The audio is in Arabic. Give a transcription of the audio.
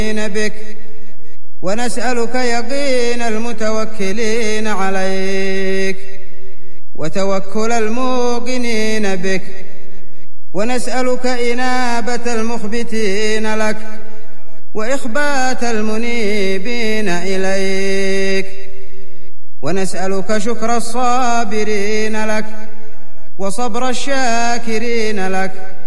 بك، ونسألك يقين المتوكلين عليك وتوكل الموقنين بك، ونسألك إنابة المخبتين لك وإخبات المنيبين إليك، ونسألك شكر الصابرين لك وصبر الشاكرين لك